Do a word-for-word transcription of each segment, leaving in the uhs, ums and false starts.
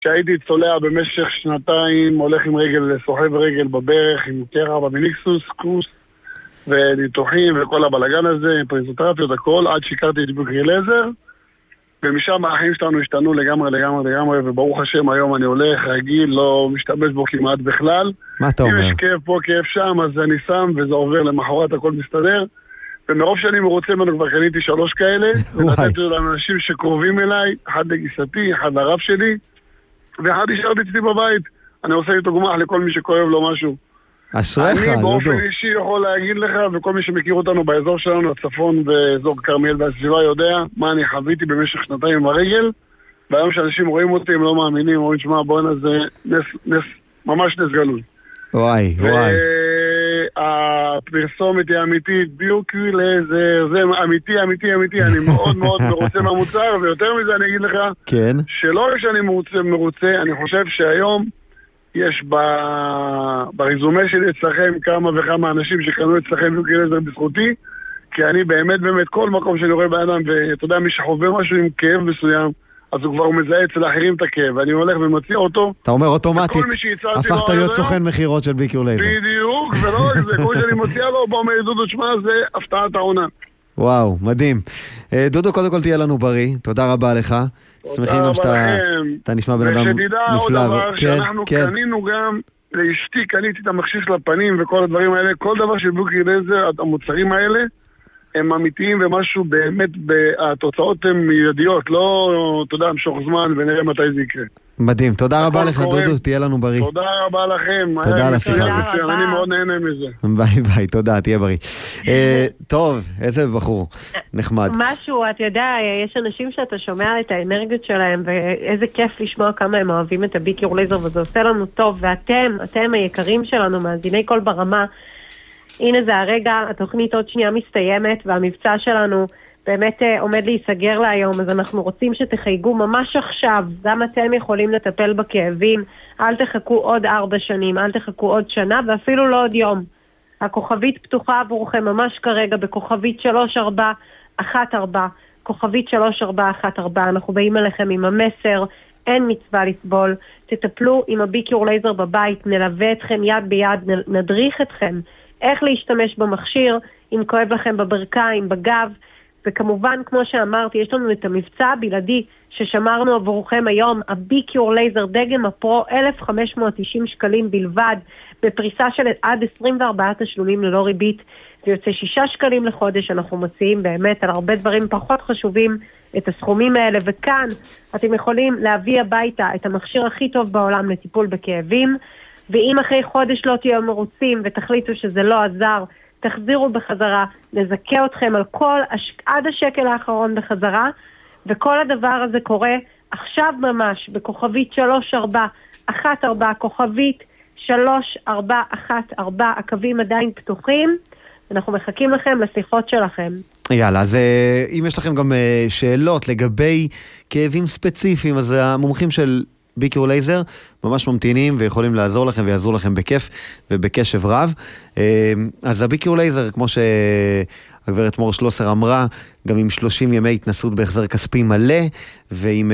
שהייתי צולע במשך שנתיים, הולך עם רגל, סוחב רגל בברך, עם קרע במיניקסוס, קרוס וניתוחים וכל הבלגן הזה, פריזוטרפיות, הכל, עד שהכרתי את ביקרי לייזר, ומשם החיים שלנו השתנו לגמרי, לגמרי, לגמרי, וברוך השם היום אני הולך רגיל, לא משתמש בו כמעט בכלל. מה אתה אומר? אם יש כאב פה, כאב שם, אז אני שם וזה עובר למחרת, הכל מסתדר. ומרוב שאני מרוצה ממנו כבר קניתי שלוש כאלה, ונתתי לאנשים שקרובים אליי, אחד לגיסתי, אחד לרב שלי, ואחד השארתי אצלי בבית. אני עושה איתו גמח לכל מי שכואב לו משהו. אשריך, דודו. אני באופן אישי יכול להגיד לך, וכל מי שמכיר אותנו באזור שלנו, הצפון ואזור כרמיאל והסביבה יודע מה אני חוויתי במשך שנתיים ברגל, והיום שאנשים רואים אותי הם לא מאמינים, אומרים שמה בואנה זה נס, נס, ממש נס גלוי. וואי, וואי. והפרסומת היא אמיתית, ביוקרי לייזר, זה אמיתי, אמיתי, אמיתי, אני מאוד מאוד מרוצה מהמוצר, ויותר מזה אני אגיד לך, כן. שלא רק שאני מרוצה, מרוצה, אני חושב שהיום יש בריזומה שלי אצלכם כמה וכמה אנשים שקנו אצלכם ביוקרי לייזר בזכותי, כי אני באמת באמת כל מקום שאני רואה באדם, ואתה יודע מי שחווה משהו עם כאב מסוים, אז הוא כבר מזהה אצל האחרים את הכאב, ואני הולך ומציע אותו. אתה אומר אוטומטית, הפכת להיות סוכן מחירות של ביקור לייזר. בדיוק, ולא רק זה, כמו שאני מציע לו, בוא אומר דודו, שמה, זה הפתעת העונה. וואו, מדהים. דודו, קודם כל תהיה לנו בריא, תודה רבה לך. שמחים גם שאתה נשמע בן אדם נפלא. ושתדע עוד דבר, שאנחנו קנינו גם, לאשתי קניתי את המכשיר של הפנים וכל הדברים האלה, כל דבר של ביקור לייזר, המוצרים האלה, הם אמיתיים ומשהו באמת, התוצאות הן מיידיות, לא, אתה יודע, המשוך זמן ונראה מתי זה יקרה. מדהים, תודה רבה לך דודו, תהיה לנו בריא. תודה רבה לכם. תודה על השיחה הזאת. אני מאוד נהנה מזה. ביי ביי, תודה, תהיה בריא. טוב, איזה בחור, נחמד. משהו, אתה יודע, יש אנשים שאתה שומע את האנרגיות שלהם, ואיזה כיף לשמוע כמה הם אוהבים את הביקור לייזר, וזה עושה לנו טוב, ואתם, אתם היקרים שלנו, מאזיני כל ברמה, הנה זה הרגע, התוכנית עוד שנייה מסתיימת, והמבצע שלנו באמת עומד להיסגר להיום, אז אנחנו רוצים שתחייגו ממש עכשיו, גם אתם יכולים לטפל בכאבים, אל תחכו עוד ארבע שנים, אל תחכו עוד שנה, ואפילו לא עוד יום. הכוכבית פתוחה עבורכם ממש כרגע, בכוכבית שלוש ארבע אחת ארבע, כוכבית שלוש ארבע אחת ארבע, אנחנו באים אליכם עם המסר, אין מצווה לסבול, תטפלו עם הביקור לייזר בבית, נלווה אתכם יד ביד, נדריך אתכם, איך להשתמש במכשיר, אם כואב לכם בברכיים, בגב, וכמובן, כמו שאמרתי, יש לנו את המבצע הבלעדי ששמרנו עבורכם היום, הביקור לייזר דגם הפרו, אלף חמש מאות תשעים שקלים בלבד, בפריסה של עד עשרים וארבעה תשלומים ללא ריבית, זה יוצא שישה שקלים לחודש, אנחנו מציעים באמת על הרבה דברים פחות חשובים את הסכומים האלה, וכאן אתם יכולים להביא הביתה את המכשיר הכי טוב בעולם לטיפול בכאבים, ואם אחרי חודש לא תהיו מרוצים ותחליטו שזה לא עזר, תחזירו בחזרה, נזכה אתכם על כל, עד השקל האחרון בחזרה, וכל הדבר הזה קורה עכשיו ממש, בכוכבית שלוש ארבע אחת ארבע, כוכבית שלוש ארבע אחת ארבע, הקווים עדיין פתוחים, אנחנו מחכים לכם לשיחות שלכם. יאללה, אז אם יש לכם גם שאלות לגבי כאבים ספציפיים, אז המומחים של ביקור לייזר ממש ממתינים ויכולים לעזור לכם ויעזרו לכם בכיף ובקשב רב. אז הביקור לייזר, כמו שהגברת מור שלוסר אמרה, גם עם שלושים ימי התנסות בהחזר כספי מלא, ועם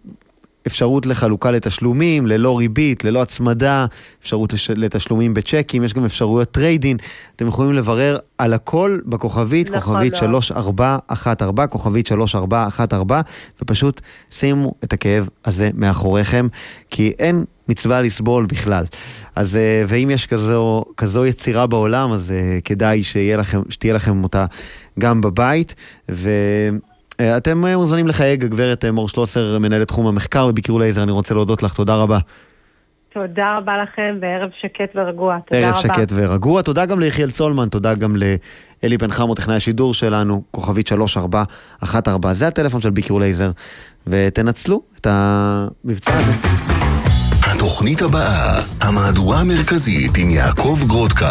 אפשרות לחלוקה לתשלומים, ללא ריבית, ללא הצמדה, אפשרות לתשלומים בצ'קים, יש גם אפשרויות טריידין, אתם יכולים לברר על הכל בכוכבית, נכון, כוכבית לא. שלוש ארבע אחת ארבע, כוכבית שלוש ארבע אחת ארבע, ופשוט שימו את הכאב הזה מאחוריכם, כי אין מצווה לסבול בכלל. אז, ואם יש כזו, כזו יצירה בעולם, אז כדאי שיהיה לכם, שתהיה לכם אותה גם בבית, ו... אתם מוזמנים לחייג, גברת מור שלוסר, מנהלת תחום המחקר בביקור לייזר, אני רוצה להודות לך, תודה רבה. תודה רבה לכם, וערב שקט ורגוע, תודה ערב רבה. ערב שקט ורגוע, תודה גם ליחיאל צולמן, תודה גם לאלי בן חמו, טכנאי השידור שלנו, כוכבית שלוש ארבע אחת ארבע, זה הטלפון של ביקור לייזר, ותנצלו את המבצע הזה. התוכנית הבאה, המהדורה המרכזית עם יעקב גרודקה.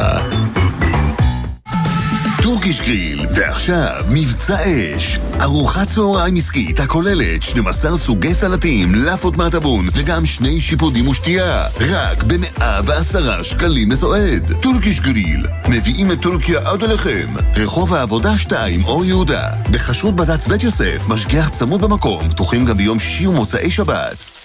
טורקיש גריל, ועכשיו מבצע אש. ארוחת צהריים עסקית הכוללת שנים עשר סוגי סלטים, לאפות מהטבון וגם שני שיפודים ושתייה. רק ב-מאה ועשרה שקלים מסועד. טורקיש גריל, מביאים את טורקיה עד אליכם. רחוב העבודה שתיים, אור יהודה. בחשרות בד"ץ בית יוסף, משגיח צמוד במקום, פתוחים גם ביום שישי ומוצאי שבת.